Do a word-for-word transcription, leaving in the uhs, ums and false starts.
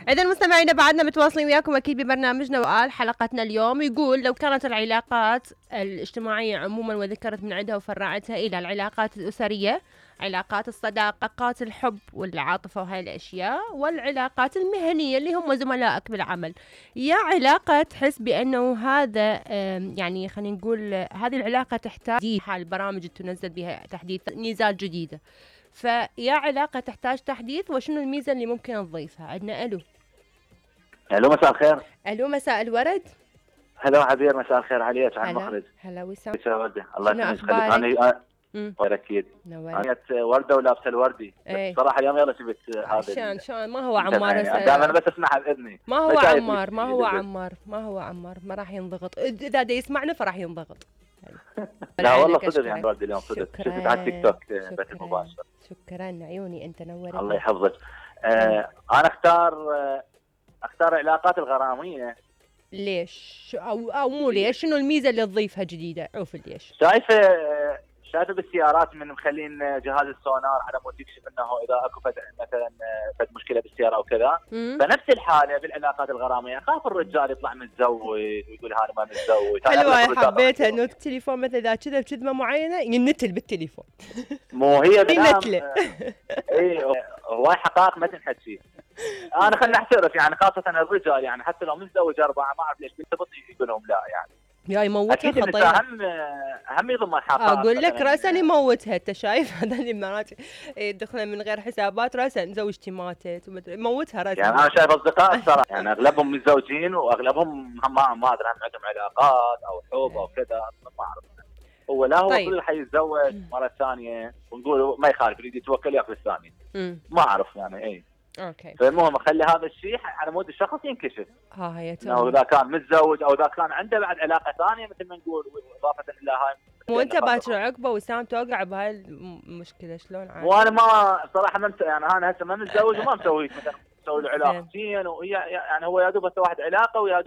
إذا مستمعينا بعدنا متواصلين وياكم أكيد ببرنامجنا وقال حلقتنا اليوم. يقول لو كانت العلاقات الاجتماعية عموما وذكرت من عندها وفرعتها إلى العلاقات الأسرية، علاقات الصداقة، علاقات الحب والعاطفة وهاي الأشياء، والعلاقات المهنية اللي هم زملائك بالعمل، يا علاقة تحس بأنه هذا يعني خلينا نقول هذه العلاقة تحتاج حال البرامج تنزل بها تحديث ميزات جديدة، فيا علاقة تحتاج تحديث وشنو الميزة اللي ممكن نضيفها؟ عندنا ألو. الو مساء الخير. الو مساء الورد. هلا عبير، مساء الخير عليك عن مخرج. هلا وسام. مساء ورده. الله يسعدك. انا غير اكيد انا ورده ولابسه الوردي. ايه. صراحه اليوم يلا شفت هذا شلون شلون ما هو عمار دائما بس اسمعها باذني. ما هو عمار ما هو عمار ما هو عمار ما راح ينضغط اذا دا يسمعنا فراح ينضغط. لا والله صدق يعني وردي اليوم صدق شفت على التيك توك بث مباشر. شكرا عيوني انت نورت. الله يحفظك. آه انا اختار آه اختار العلاقات الغراميه. ليش او او مو ليش؟ شنو الميزه اللي تضيفها جديده؟ عوف ليش. شايفه شايفه بالسيارات من مخلين جهاز السونار على مود يكشف انه اذا اكو فد مثلا فد مشكله بالسياره او كذا. فنفس الحاله بالعلاقات الغراميه، اخاف الرجال يطلع متزوج ويقول هذا ما متزوج. حلوه حبيتها انه التليفون مثلا اذا كذا بكذبه معينه ينتل بالتليفون. مو هي ينتله. اي هواي حقائق ما تنحكي. انا خليني احترف يعني خاصه الرجال يعني حتى لو متزوج اربعه ما اعرف ليش بنتبط يقول لهم لا يعني. يا يموتها خطير. اهم اهم يضم الحقائق. اقول لك راسا يموتها. انت شايف هذا اللي مرات يدخلن من غير حسابات راسا زوجتي ماتت يموتها راسا. يعني انا شايف اصدقاء صراحه يعني اغلبهم متزوجين واغلبهم ما ما ادري عندهم علاقات او حب او كذا ما اعرف. هو لا هو طيب. حيتزوج مره ثانيه ونقول ما يخالف يريد يتوكل ياخذ الثانيه. ما اعرف يعني اي. اوكي. فالمهم اخلي هذا الشيء على مود الشخص ينكشف. ها هي تمام. اذا كان متزوج او اذا كان عنده بعد علاقه ثانيه مثل ما نقول اضافه الى هاي. وانت باكر عقبه وسام توقع بهاي المشكله شلون عاد؟ وانا ما صراحه ما يعني انا هسه ما متزوج وما مسوي مثلا مسوي له علاقتين وهي يعني هو يا دوب واحد علاقه ويا